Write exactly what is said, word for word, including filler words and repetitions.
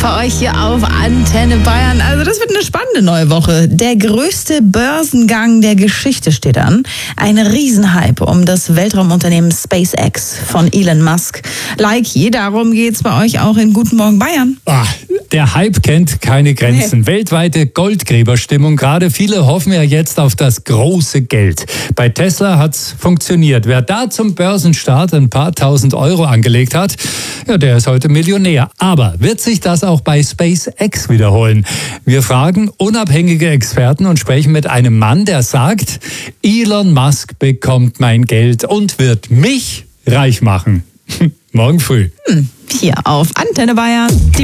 für euch hier auf Antenne Bayern. Also das wird eine spannende neue Woche. Der größte Börsengang der Geschichte steht an. Ein Riesenhype um das Weltraumunternehmen SpaceX von Elon Musk. Like je, darum geht's bei euch auch in Guten Morgen Bayern. Ach, der Hype kennt keine Grenzen. Nee. Weltweite Goldgräberstimmung. Gerade viele hoffen ja jetzt auf das große Geld. Bei Tesla hat's funktioniert. Wer da zum Börsenstart ein paar tausend Euro angelegt hat, ja, der ist heute Millionär. Aber wird sich das auch bei SpaceX wiederholen? Wir fragen unabhängige Experten und sprechen mit einem Mann, der sagt, Elon Musk bekommt mein Geld und wird mich reich machen. Morgen früh. Hm, hier auf Antenne Bayern. Die